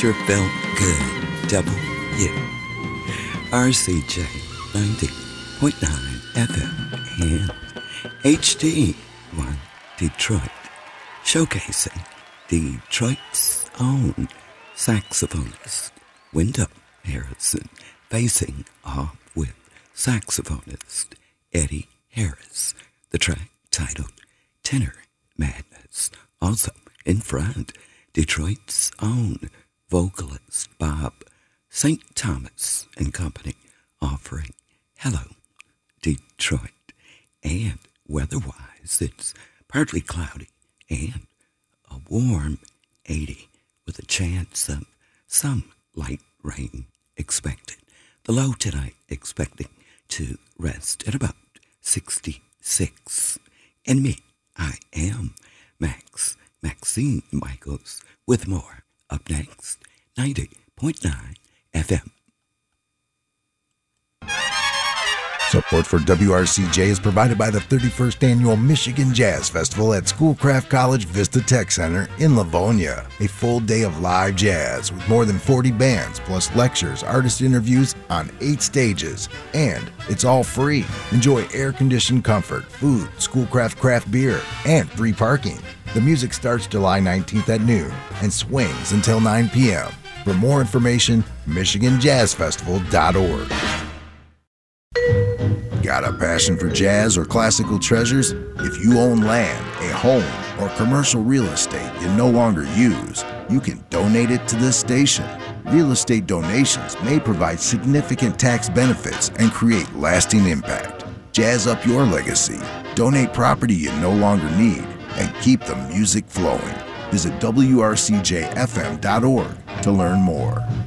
sure felt good. RCJ 90.9 FM and HD1 Detroit, showcasing Detroit's own saxophonist Wendell Harrison, facing off with saxophonist Eddie Harris. The track titled Tenor Madness. Also in front, Detroit's own vocalist Bob St. Thomas and Company offering Hello Detroit. And weather-wise, it's partly cloudy and a warm 80 with a chance of some light rain expected. The low tonight expecting to rest at about 66. And me, I am Maxine Michaels with more up next. 90.9 FM. Support for WRCJ is provided by the 31st Annual Michigan Jazz Festival at Schoolcraft College Vista Tech Center in Livonia. A full day of live jazz with more than 40 bands, plus lectures, artist interviews on 8 stages. And it's all free. Enjoy air-conditioned comfort, food, Schoolcraft craft beer, and free parking. The music starts July 19th at noon and swings until 9 p.m. For more information, MichiganJazzFestival.org. Got a passion for jazz or classical treasures? If you own land, a home, or commercial real estate you no longer use, you can donate it to this station. Real estate donations may provide significant tax benefits and create lasting impact. Jazz up your legacy. Donate property you no longer need and keep the music flowing. Visit WRCJFM.org to learn more.